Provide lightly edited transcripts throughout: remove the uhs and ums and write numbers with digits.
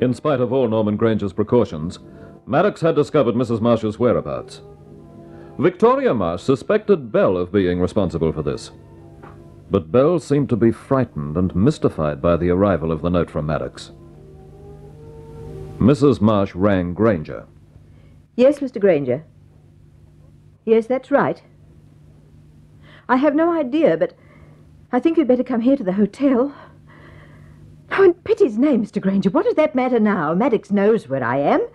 In spite of all Norman Granger's precautions, Maddox had discovered Mrs. Marsh's whereabouts. Victoria Marsh suspected Belle of being responsible for this. But Belle seemed to be frightened and mystified by the arrival of the note from Maddox. Mrs. Marsh rang Granger. Yes, Mr. Granger. Yes, that's right. I have no idea, but I think you'd better come here to the hotel. Oh, in pity's name, Mr. Granger, what does that matter now? Maddox knows where I am.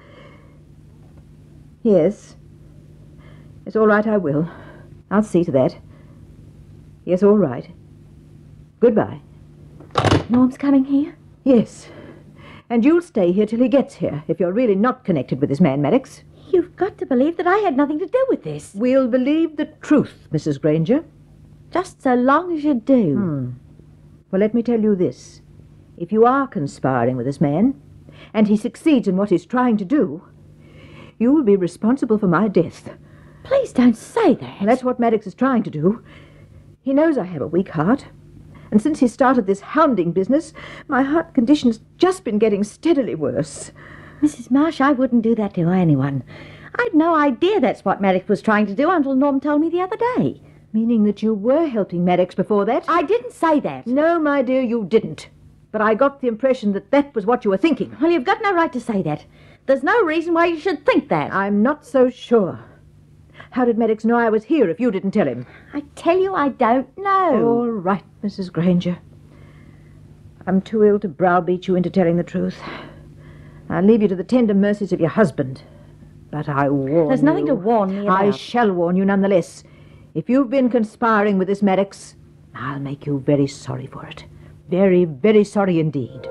Yes. It's all right, I will. I'll see to that. Yes, all right. Goodbye. Norm's coming here? Yes. And you'll stay here till he gets here, if you're really not connected with this man, Maddox. You've got to believe that I had nothing to do with this. We'll believe the truth, Mrs. Granger. Just so long as you do. Well, let me tell you this. If you are conspiring with this man, and he succeeds in what he's trying to do, you will be responsible for my death. Please don't say that. And that's what Maddox is trying to do. He knows I have a weak heart. And since he started this hounding business, my heart condition's just been getting steadily worse. Mrs. Marsh, I wouldn't do that to anyone. I'd no idea that's what Maddox was trying to do until Norm told me the other day. Meaning that you were helping Maddox before that? I didn't say that. No, my dear, you didn't. But I got the impression that that was what you were thinking. Well, you've got no right to say that. There's no reason why you should think that. I'm not so sure. How did Maddox know I was here if you didn't tell him? I tell you, I don't know. All right, Mrs. Granger. I'm too ill to browbeat you into telling the truth. I'll leave you to the tender mercies of your husband. But I warn you. There's nothing to warn me about. I shall warn you nonetheless. If you've been conspiring with this Maddox, I'll make you very sorry for it. Very, very sorry indeed.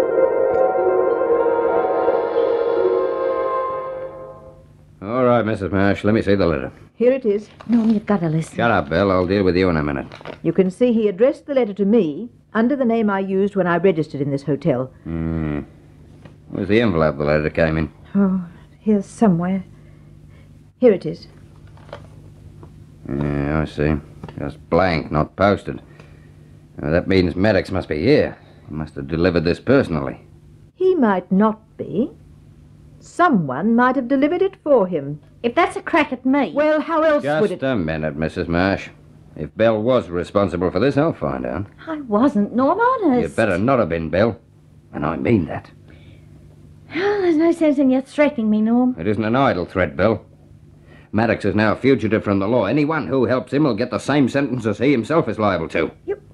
All right, Mrs. Marsh, let me see the letter. Here it is. Norm, you've got to listen. Shut up, Bill. I'll deal with you in a minute. You can see he addressed the letter to me under the name I used when I registered in this hotel. Where's the envelope the letter came in? Oh, here's somewhere. Here it is. Yeah, I see. Just blank, not posted. That means Maddox must be here. He must have delivered this personally. He might not be. Someone might have delivered it for him. If that's a crack at me... Well, how else would it... Just a minute, Mrs. Marsh. If Belle was responsible for this, I'll find out. I wasn't, Norm, honest. You'd better not have been, Belle. And I mean that. Oh, there's no sense in you threatening me, Norm. It isn't an idle threat, Belle. Maddox is now a fugitive from the law. Anyone who helps him will get the same sentence as he himself is liable to.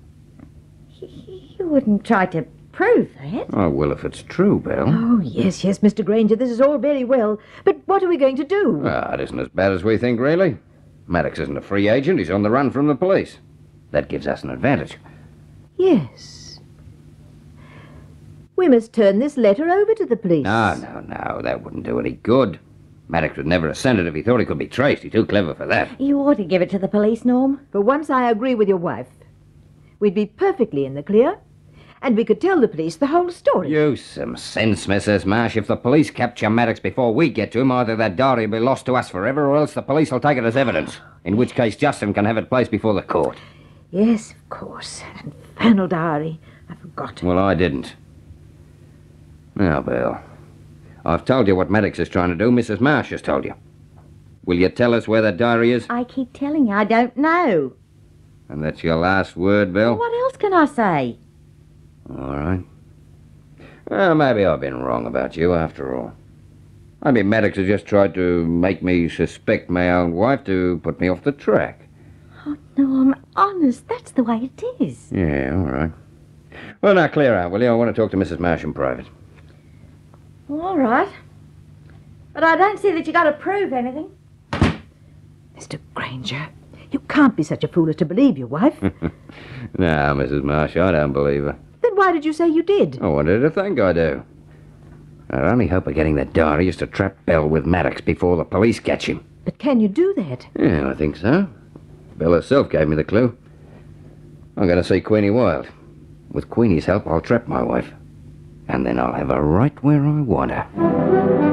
You wouldn't try to prove that. Oh, well, if it's true, Belle. Oh, yes, Mr. Granger, this is all very well. But what are we going to do? Well, it isn't as bad as we think, really. Maddox isn't a free agent. He's on the run from the police. That gives us an advantage. Yes. We must turn this letter over to the police. No. That wouldn't do any good. Maddox would never have sent it if he thought he could be traced. He's too clever for that. You ought to give it to the police, Norm. But once I agree with your wife, we'd be perfectly in the clear, and we could tell the police the whole story. Use some sense, Mrs. Marsh. If the police capture Maddox before we get to him, either that diary will be lost to us forever, or else the police will take it as evidence, in which case Justin can have it placed before the court. Yes, of course. That infernal diary. I forgot. Well, I didn't. Now, Bill, I've told you what Maddox is trying to do. Mrs. Marsh has told you. Will you tell us where that diary is? I keep telling you I don't know. And that's your last word, Bill? Well, what else can I say? All right. Well, maybe I've been wrong about you after all. Maybe Maddox has just tried to make me suspect my own wife to put me off the track. Oh, Norm, honest, that's the way it is. Yeah, all right. Well, now, clear out, will you? I want to talk to Mrs. Marsh in private. All right. But I don't see that you got to prove anything. Mr. Granger, you can't be such a fool as to believe your wife. No, Mrs. Marsh, I don't believe her. Then why did you say you did? I wanted her to think I do. Our only hope of getting that diary is to trap Belle with Maddox before the police catch him. But can you do that? Yeah, I think so. Belle herself gave me the clue. I'm going to see Queenie Wild. With Queenie's help, I'll trap my wife. And then I'll have her right where I want her.